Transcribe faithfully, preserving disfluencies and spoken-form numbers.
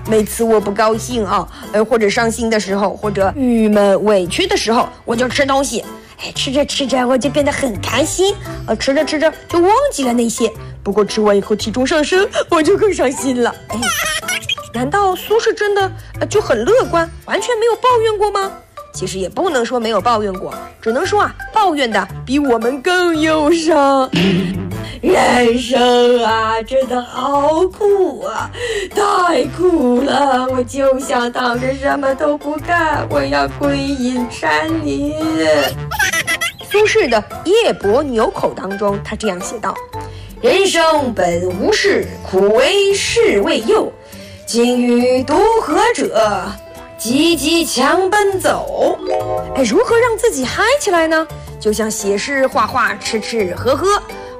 每次我不高兴啊，呃，或者伤心的时候，或者郁闷委屈的时候，我就吃东西。哎，吃着吃着我就变得很开心，呃，吃着吃着就忘记了那些。不过吃完以后体重上升，我就更伤心了。哎，难道苏轼真的呃就很乐观，完全没有抱怨过吗？其实也不能说没有抱怨过，只能说啊，抱怨的比我们更忧伤。人生啊，真的好苦啊，太苦了！我就想躺着什么都不干，我要归隐山林。苏轼的《夜泊牛口》当中，他这样写道：人生本无事，苦为事未幼。今欲渡河者，急急强奔走。哎，如何让自己嗨起来呢？就像写诗、画画、吃吃喝喝。